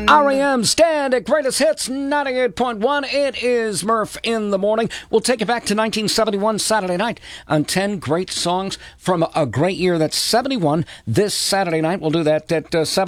R.E.M. Stand at Greatest Hits 98.1. It is Murph in the morning. We'll take it back to 1971 Saturday night on 10 great songs from a great year. That's 71 this Saturday night. We'll do that at 7.